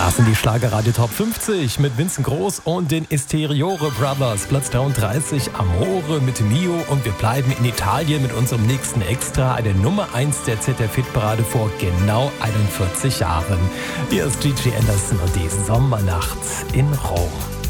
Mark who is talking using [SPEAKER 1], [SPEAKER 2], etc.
[SPEAKER 1] Das sind die Schlagerradio Top 50 mit Vincent Groß und den Esteriore Brothers. Platz 33 Amore mit Mio und wir bleiben in Italien mit unserem nächsten Extra, eine Nummer 1 der ZDF-Hitparade vor genau 41 Jahren. Hier ist Gigi Anderson und die Sommernacht in Rom.